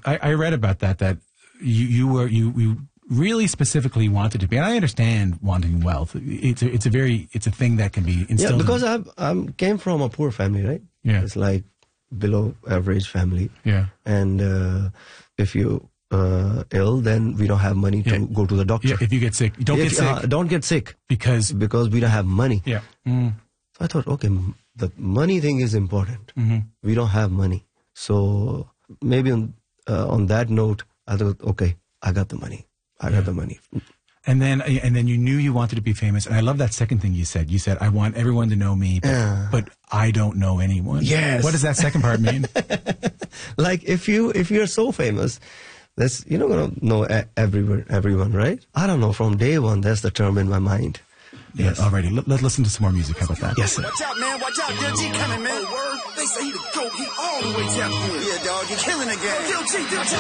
I read about that you really specifically wanted to be, and I understand wanting wealth. It's a thing that can be instilled. Yeah, because I came from a poor family, right? Yeah. It's like below average family. Yeah. And if you ill, then we don't have money to go to the doctor. Yeah, if you get sick, don't get sick. Don't get sick Because we don't have money. Yeah. So I thought, okay, the money thing is important. We don't have money. So maybe on that note, I thought, okay, I got the money. I got the money. And then you knew you wanted to be famous. And I love that second thing you said. You said, I want everyone to know me, but I don't know anyone. Yes. What does that second part mean? Like if you're so famous, you're not going to know everyone, right? I don't know. From day one, that's the term in my mind. Yes. Alrighty. Let's listen to some more music. How about that? Yes, sir. Watch out, man. Watch out. Lil G coming, man. They say he the GOAT. He all the way tapped in. Yeah, dog. You're killing the game. Lil G.